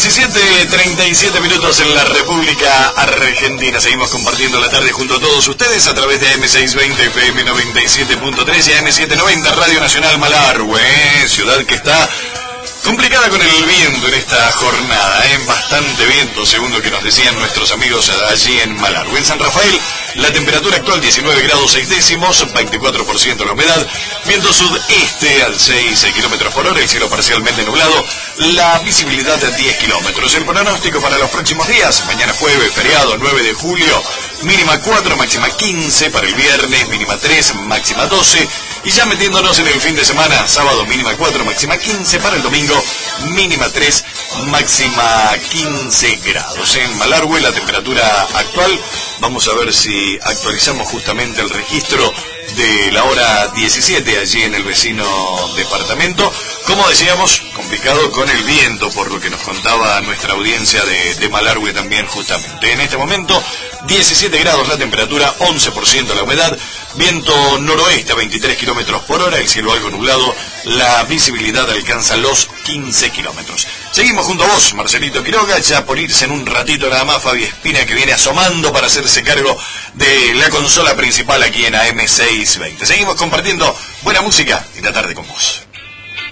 17:37 minutos en la República Argentina. Seguimos compartiendo la tarde junto a todos ustedes a través de AM620 FM 97.3 y AM790 Radio Nacional Malargüe, ciudad que está complicada con el viento en esta jornada, bastante viento según lo que nos decían nuestros amigos allí en Malargüe. En San Rafael la temperatura actual 19 grados 6 décimos, 24% la humedad, viento sudeste al 6 kilómetros por hora, el cielo parcialmente nublado, la visibilidad de 10 kilómetros. El pronóstico para los próximos días: mañana jueves, feriado 9 de julio, mínima 4, máxima 15, para el viernes mínima 3, máxima 12, y ya metiéndonos en el fin de semana, sábado mínima 4, máxima 15, para el domingo mínima 3, máxima 15 grados. En Malargüe la temperatura actual, vamos a ver si actualizamos justamente el registro de la hora 17 allí en el vecino departamento. Como decíamos, complicado con el viento, por lo que nos contaba nuestra audiencia de Malargüe también justamente. En este momento 17 grados la temperatura, 11% la humedad, viento noroeste a 23 kilómetros por hora, el cielo algo nublado, la visibilidad alcanza los 15 kilómetros. Seguimos junto a vos, Marcelito Quiroga, ya por irse en un ratito nada más Fabi Espina, que viene asomando para hacerse cargo de la consola principal aquí en AM620. Seguimos compartiendo buena música y la tarde con vos.